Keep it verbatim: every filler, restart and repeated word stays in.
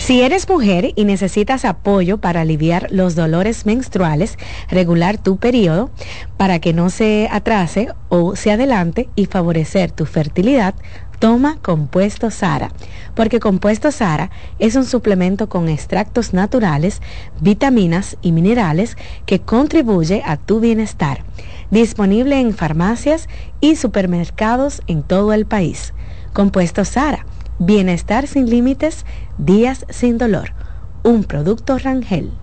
Si eres mujer y necesitas apoyo para aliviar los dolores menstruales, regular tu periodo para que no se atrase o se adelante y favorecer tu fertilidad, toma Compuesto Sara, porque Compuesto Sara es un suplemento con extractos naturales, vitaminas y minerales que contribuye a tu bienestar. Disponible en farmacias y supermercados en todo el país. Compuesto Sara, bienestar sin límites, días sin dolor. Un producto Rangel.